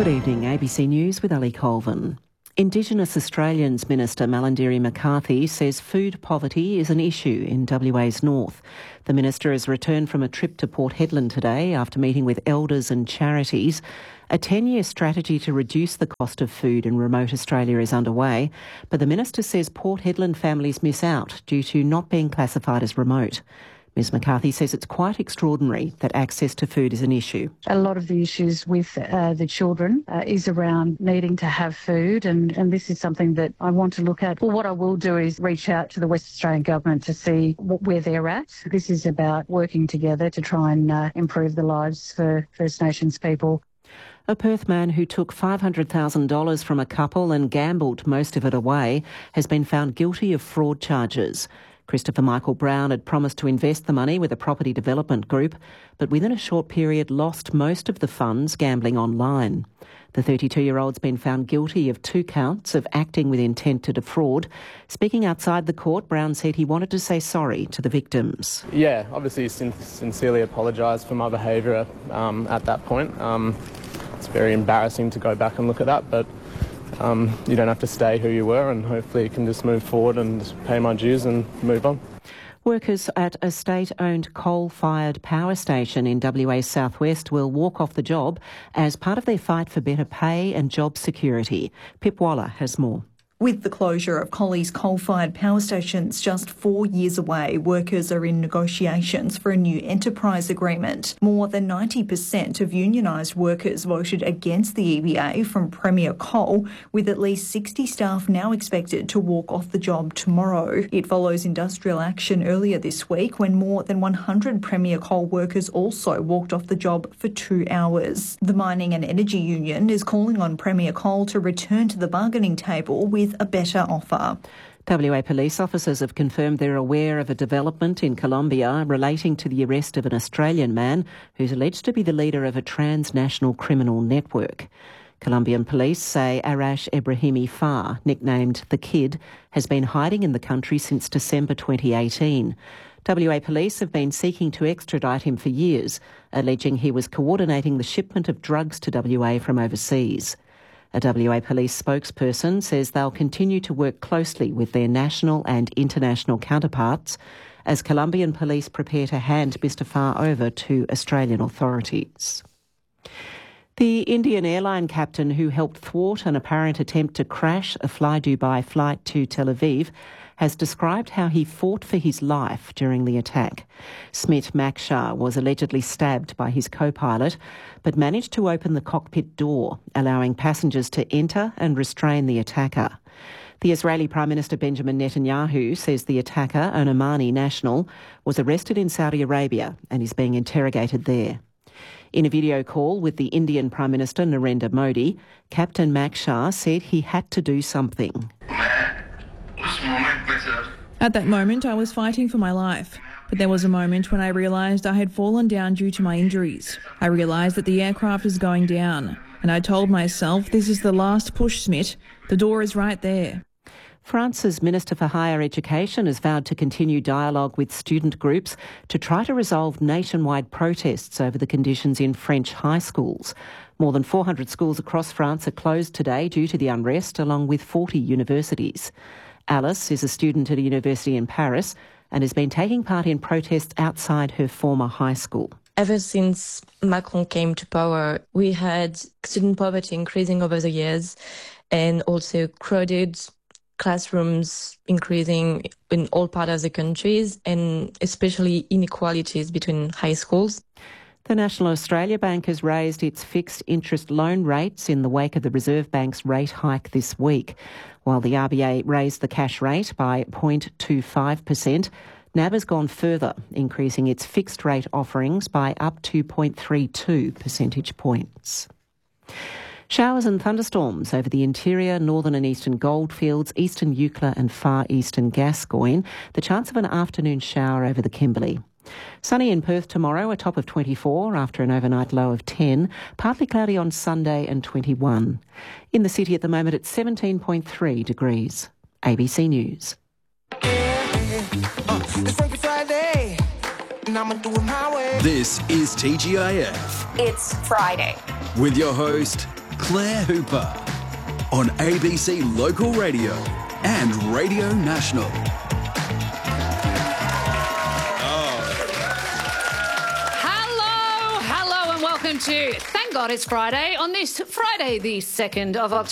Good evening, ABC News with Ali Colvin. Indigenous Australians Minister Malarndirri McCarthy says food poverty is an issue in WA's north. The minister has returned from a trip to Port Hedland today after meeting with elders and charities. A 10-year strategy to reduce the cost of food in remote Australia is underway, but the minister says Port Hedland families miss out due to not being classified as remote. Ms McCarthy says it's quite extraordinary that access to food is an issue. A lot of the issues with the children is around needing to have food, and this is something that I want to look at. Well, what I will do is reach out to the West Australian Government to see where they're at. This is about working together to try and improve the lives for First Nations people. A Perth man who took $500,000 from a couple and gambled most of it away has been found guilty of fraud charges. Christopher Michael Brown had promised to invest the money with a property development group, but within a short period lost most of the funds gambling online. The 32-year-old's been found guilty of 2 counts of acting with intent to defraud. Speaking outside the court, Brown said he wanted to say sorry to the victims. Yeah, obviously sincerely apologise for my behaviour at that point. It's very embarrassing to go back and look at that, but you don't have to stay who you were, and hopefully you can just move forward and pay my dues and move on. Workers at a state-owned coal-fired power station in WA's southwest will walk off the job as part of their fight for better pay and job security. Pip Waller has more. With the closure of Collie's coal-fired power stations just 4 years away, workers are in negotiations for a new enterprise agreement. More than 90% of unionised workers voted against the EBA from Premier Coal, with at least 60 staff now expected to walk off the job tomorrow. It follows industrial action earlier this week when more than 100 Premier Coal workers also walked off the job for 2 hours. The Mining and Energy Union is calling on Premier Coal to return to the bargaining table with a better offer. WA police officers have confirmed they're aware of a development in Colombia relating to the arrest of an Australian man who's alleged to be the leader of a transnational criminal network. Colombian police say Arash Ebrahimi Far, nicknamed The Kid, has been hiding in the country since December 2018. WA police have been seeking to extradite him for years, alleging he was coordinating the shipment of drugs to WA from overseas. A WA police spokesperson says they'll continue to work closely with their national and international counterparts as Colombian police prepare to hand Mr Far over to Australian authorities. The Indian airline captain who helped thwart an apparent attempt to crash a Fly Dubai flight to Tel Aviv has described how he fought for his life during the attack. Smit Makshar was allegedly stabbed by his co-pilot, but managed to open the cockpit door, allowing passengers to enter and restrain the attacker. The Israeli Prime Minister Benjamin Netanyahu says the attacker, an Omani national, was arrested in Saudi Arabia and is being interrogated there. In a video call with the Indian Prime Minister Narendra Modi, Captain Makshar said he had to do something. At that moment, I was fighting for my life. But there was a moment when I realised I had fallen down due to my injuries. I realised that the aircraft is going down. And I told myself, this is the last push, Smit. The door is right there. France's Minister for Higher Education has vowed to continue dialogue with student groups to try to resolve nationwide protests over the conditions in French high schools. More than 400 schools across France are closed today due to the unrest, along with 40 universities. Alice is a student at a university in Paris and has been taking part in protests outside her former high school. Ever since Macron came to power, we had student poverty increasing over the years, and also crowded classrooms increasing in all parts of the countries, and especially inequalities between high schools. The National Australia Bank has raised its fixed interest loan rates in the wake of the Reserve Bank's rate hike this week. While the RBA raised the cash rate by 0.25%, NAB has gone further, increasing its fixed rate offerings by up to 0.32 percentage points. Showers and thunderstorms over the interior, northern and eastern Goldfields, eastern Eucla and far eastern Gascoyne. The chance of an afternoon shower over the Kimberley. Sunny in Perth tomorrow, a top of 24 after an overnight low of 10. Partly cloudy on Sunday and 21. In the city at the moment it's 17.3 degrees. ABC News. This is TGIF. It's Friday. With your host, Claire Hooper on ABC Local Radio and Radio National. Hello and welcome to Thank God It's Friday on this Friday, the 2nd of October.